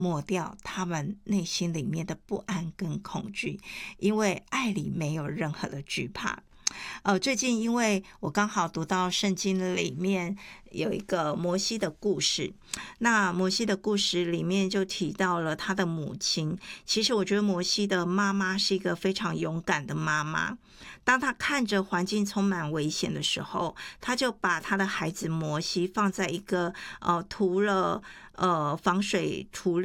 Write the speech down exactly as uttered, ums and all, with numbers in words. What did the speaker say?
抹掉他们内心里面的不安跟恐惧，因为爱里没有任何的惧怕。呃，最近因为我刚好读到圣经里面有一个摩西的故事，那摩西的故事里面就提到了他的母亲。其实我觉得摩西的妈妈是一个非常勇敢的妈妈，当他看着环境充满危险的时候，他就把他的孩子摩西放在一个呃涂了呃防水涂料